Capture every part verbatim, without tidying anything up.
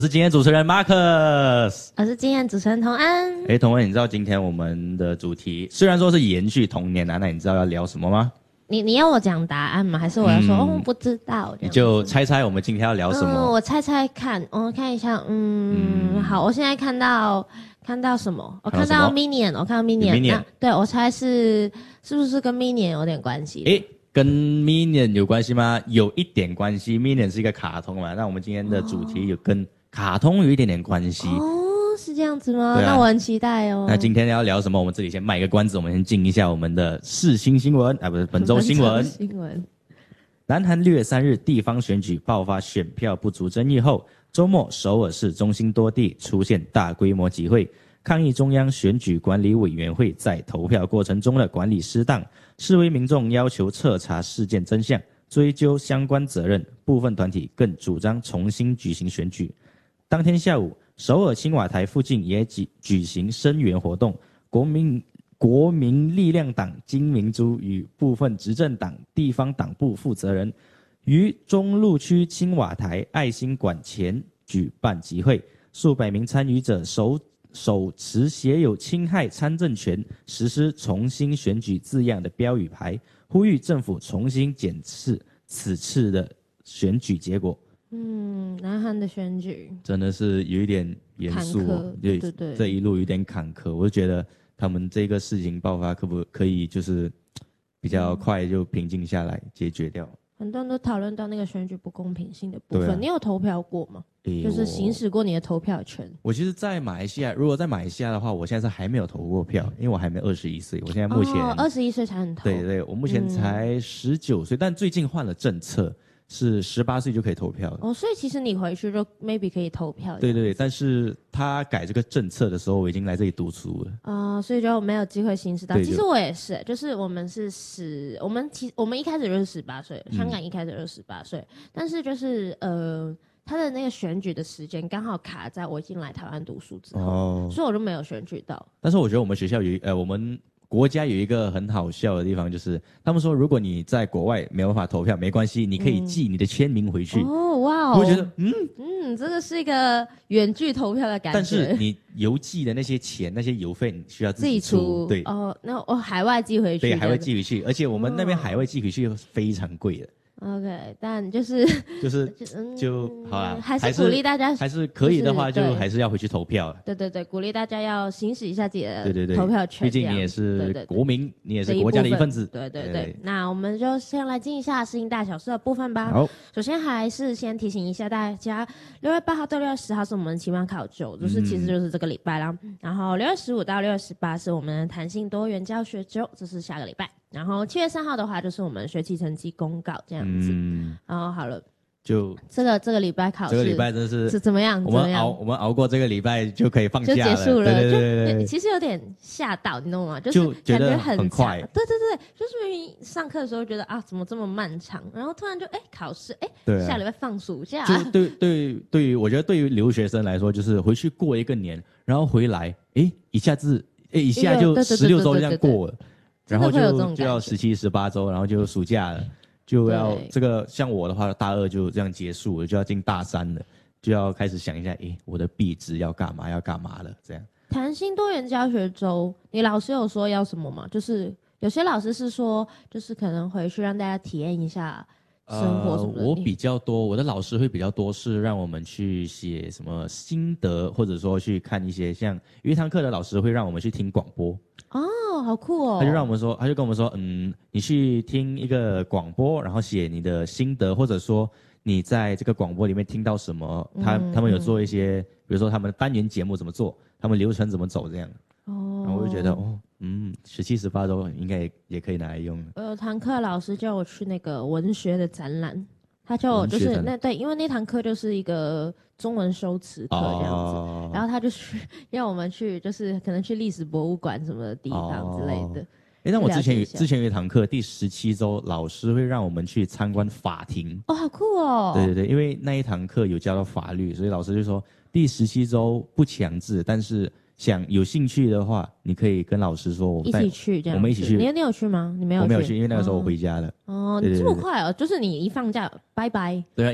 我是今天主持人 Marcus， 我是今天主持人童安。 哎，童安，你知道今天我们的主题虽然说是延续童年啊，那你知道要聊什么吗？ 你你要我讲答案吗？还是我要说、嗯、哦不知道？ 你就猜猜我们今天要聊什么？ 嗯、我猜猜看，我看一下，嗯，嗯好，我现在看到看到什么？我看到 Minion， 我看到 Minion， 对，我猜是是不是跟 Minion 有点关系？ 诶跟 Minion 有关系吗？有一点关系。Minion 是一个卡通嘛，那我们今天的主题有跟卡通有一点点关系。 哦，是这样子吗？ 啊、 那我很期待哦。 那今天要聊什么？我们这里先卖个关子，我们先进一下我们的世新新闻啊，不是本周新闻。 新闻。 南韩六月三日地方选举爆发选票不足争议后，周末首尔市中心多地出现大规模集会，抗议中央选举管理委员会在投票过程中的管理失当。示威民众要求彻查事件真相，追究相关责任，部分团体更主张重新举行选举。当天下午，首尔青瓦台附近也举行声援活动，国民国民力量党金明洙与部分执政党地方党部负责人于中路区青瓦台爱心馆前举办集会，数百名参与者手手持写有侵害参政权、实施重新选举字样的标语牌，呼吁政府重新检视此次的选举结果。 嗯，南韩的选举真的是有一点严肃、哦， 对对对， 这一路有点坎坷。我就觉得他们这个事情爆发，可不可以就是比较快就平静下来，解决掉？ 很多人都讨论到那个选举不公平性的部分。啊、你有投票过吗？ 欸、 就是行使过你的投票权。 我其实，在马来西亚，如果在马来西亚的话，我现在是还没有投过票，因为我还没二十一岁。我现在目前二十一岁才能投。 对对，我目前才十九岁，但最近换了政策。是十八岁就可以投票的哦，所以其实你回去就 maybe 可以投票。 对对对，但是他改这个政策的时候，我已经来这里读书了啊、呃，所以就没有机会行使到。其实我也是，就是我们是十，我们其我们一开始就是十八岁，香港一开始就是十八岁，嗯、但是就是呃，他的那个选举的时间刚好卡在我进来台湾读书之后，哦、所以我就没有选举到。 但是我觉得我们学校有呃，我们。国家有一个很好笑的地方，就是他们说，如果你在国外没有办法投票，没关系，你可以寄你的签名回去。 嗯、哦，哇哦！ 我觉得，嗯嗯，这个是一个远距投票的感觉。 但是你邮寄的那些钱、那些邮费，你需要自己出。 自己出对哦，那我、哦、海外寄回去。 对，海外寄回去，而且我们那边海外寄回去非常贵的。 OK， 但就是就是就好啦， 还是鼓励大家， 还是可以的话，就还是要回去投票。 对对对，鼓励大家要行使一下自己的对对对投票权。 毕竟你也是国民，你也是国家的一份子。 对对对，那我们就先来进一下事情大小事的部分吧。 好， 首先还是先提醒一下大家，六月八号到六月十号是我们期末考周，就是其实就是这个礼拜啦。嗯、然后六月十五到六月十八是我们的弹性多元教学周，这是下个礼拜。然后七月三号的话，就是我们学期成绩公告这样子。嗯，然后好了， 就这个这个礼拜考试， 这个礼拜真是是怎么样？ 我们熬我们熬过这个礼拜就可以放假了， 就结束了。 对对对对对， 其实有点吓到，你懂吗？就是感觉很很快。 对对对，就是明明上课的时候觉得啊，怎么这么漫长，然后突然就哎考试，哎、啊、下礼拜放暑假。 就对对对于我觉得对于留学生来说，就是回去过一个年，然后回来，哎一下子哎一下就十六周就这样过了。然后就就要十七、十八周，然后就暑假了，就要这个像我的话，大二就这样结束了，就要进大三了，就要开始想一下，诶，我的毕制要干嘛，要干嘛了？这样。 弹性多元教学周，你老师有说要什么吗？就是有些老师是说，就是可能回去让大家体验一下生活什么的。 呃，我比较多，我的老师会比较多是让我们去写什么心得，或者说去看一些像有一堂课的老师会让我们去听广播。 哦，好酷哦！ 他就让我们说，他就跟我们说，嗯，你去听一个广播，然后写你的心得，或者说你在这个广播里面听到什么，他、嗯、他们有做一些，比如说他们的单元节目怎么做，他们流程怎么走这样。哦，然后我就觉得，哦，嗯，十七十八周应该 也, 也可以拿来用。 我有堂课老师叫我去那个文学的展览。他叫我就是那对，因为那堂课就是一个中文修辞课这样子，哦、然后他就去让我们去，就是可能去历史博物馆什么的地方之类的。 哎、哦，那我之前有之前有一堂课，第十七周老师会让我们去参观法庭。 哦，好酷哦！ 对对对，因为那一堂课有教到法律，所以老师就说第十七周不强制，但是想有兴趣的话，你可以跟老师说，我一起去这样。 我们一起去。 你你有去吗？你没有去？ 我没有去，因为那个时候我回家了。 哦，你这么快哦？就是你一放假，拜拜。 对啊，因为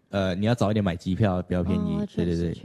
呃，你要早一点买机票，比较便宜。 哦对对对， 确